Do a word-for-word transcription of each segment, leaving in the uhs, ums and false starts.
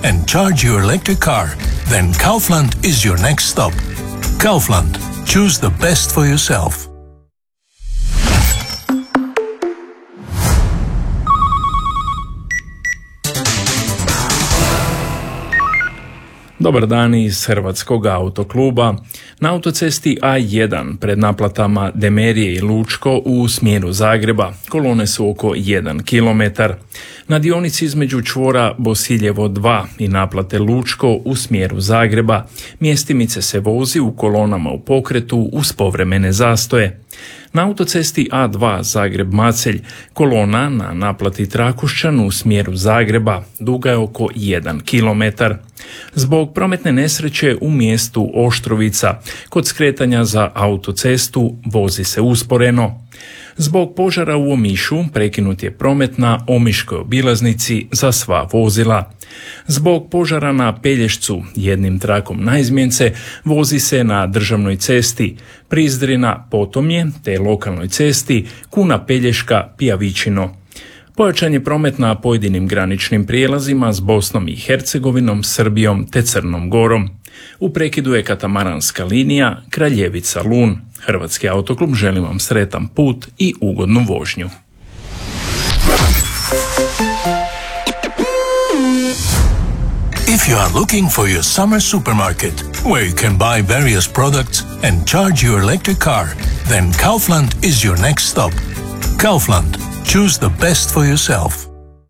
and charge your electric car, then Kaufland is your next stop. Kaufland. Choose the best for yourself. Dobar dan iz Hrvatskog autokluba. Na autocesti A jedan pred naplatama Demerije i Lučko u smjeru Zagreba kolone su oko jedan kilometar. Na dionici između čvora Bosiljevo dva i naplate Lučko u smjeru Zagreba mjestimice se vozi u kolonama u pokretu uz povremene zastoje. Na autocesti A dva Zagreb-Macelj kolona na naplati Trakošćan u smjeru Zagreba duga je oko jedan kilometar. Zbog prometne nesreće u mjestu Oštrovica kod skretanja za autocestu vozi se usporeno. Zbog požara u Omišu prekinut je promet na Omiškoj obilaznici za sva vozila. Zbog požara na Pelješcu jednim trakom naizmjence vozi se na državnoj cesti Prizrina Potomje te lokalnoj cesti Kuna Pelješka Pijavičino. Pojačan je promet na pojedinim graničnim prijelazima s Bosnom i Hercegovinom, Srbijom te Crnom Gorom. U prekidu je katamaranska linija Kraljevica-Lun. Hrvatski autoklub želi vam sretan put i ugodnu vožnju. If you are looking for your summer supermarket, where you can buy various products and charge your electric car, then Kaufland is your next stop. Kaufland. Choose the best for yourself.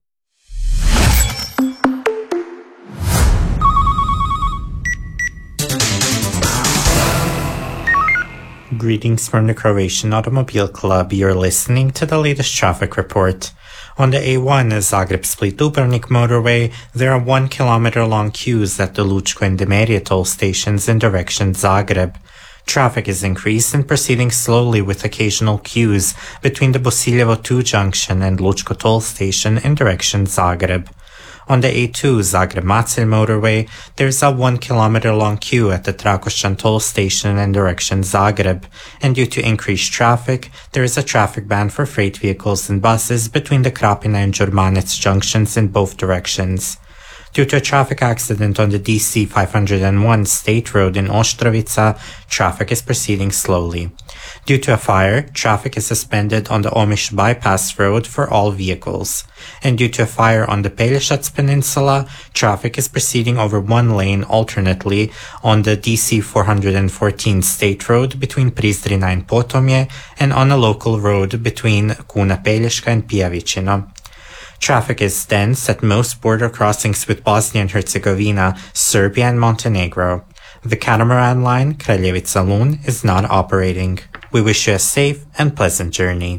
Greetings from the Croatian Automobile Club. You're listening to the latest traffic report. On the A one Zagreb-Split-Dubrovnik motorway, there are one kilometer long queues at the Lučko and Demerije toll stations in direction Zagreb. Traffic is increased and proceeding slowly with occasional queues between the Bosiljevo two junction and Lučko toll station in direction Zagreb. On the A two Zagreb-Macelj motorway, there is a one kilometer long queue at the Trakošćan toll station in direction Zagreb, and due to increased traffic, there is a traffic ban for freight vehicles and buses between the Krapina and Đurmanec junctions in both directions. Due to a traffic accident on the D C five oh one State Road in Oštrovica, traffic is proceeding slowly. Due to a fire, traffic is suspended on the Omiš Bypass Road for all vehicles. And due to a fire on the Pelješac Peninsula, traffic is proceeding over one lane alternately on the D C four fourteen State Road between Prizrina and Potomje and on a local road between Kuna Pelješka and Pijavičino. Traffic is dense at most border crossings with Bosnia and Herzegovina, Serbia and Montenegro. The catamaran line Kraljevica-Lun is not operating. We wish you a safe and pleasant journey.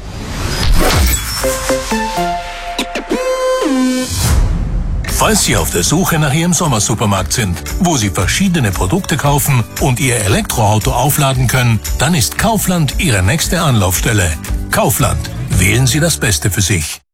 Falls Sie auf der Suche nach Ihrem Sommersupermarkt sind, wo Sie verschiedene Produkte kaufen und Ihr Elektroauto aufladen können, dann ist Kaufland Ihre nächste Anlaufstelle. Kaufland. Wählen Sie das Beste für sich.